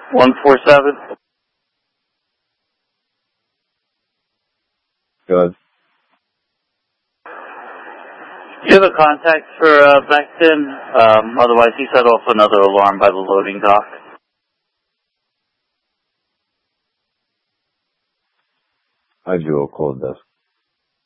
147. Good. Do you have a contact for Beckton? Otherwise, he set off another alarm by the loading dock. I do a cold desk.